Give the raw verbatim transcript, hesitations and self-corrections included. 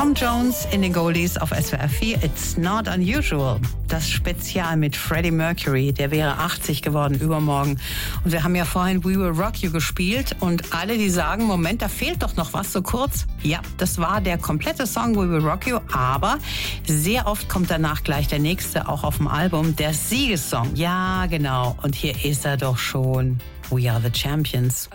Tom Jones in den Goldies auf S W R vier. It's not unusual. Das Spezial mit Freddie Mercury, der wäre achtzig geworden übermorgen. Und wir haben ja vorhin We Will Rock You gespielt und alle, die sagen, Moment, da fehlt doch noch was so kurz. Ja, das war der komplette Song We Will Rock You, aber sehr oft kommt danach gleich der nächste, auch auf dem Album, der Siegessong. Ja, genau. Und hier ist er doch schon. We Are the Champions.